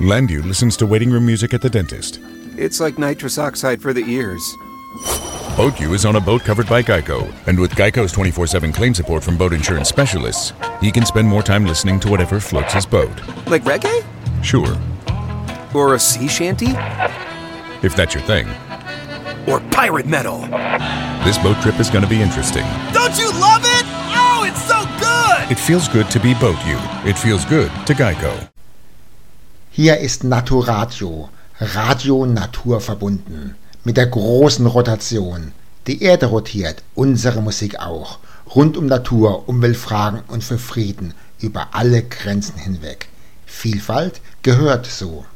Landu listens to waiting room music at the dentist. It's like nitrous oxide for the ears. BoatU is on a boat covered by Geico, and with Geico's 24/7 claim support from boat insurance specialists, he can spend more time listening to whatever floats his boat. Like reggae? Sure. Or a sea shanty? If that's your thing. Or pirate metal? This boat trip is going to be interesting. Don't you love it? Oh, it's so good! It feels good to be BoatU. It feels good to Geico. Hier ist Naturadio, Radio naturverbunden, mit der großen Rotation. Die Erde rotiert, unsere Musik auch. Rund um Natur, Umweltfragen und für Frieden über alle Grenzen hinweg. Vielfalt gehört so.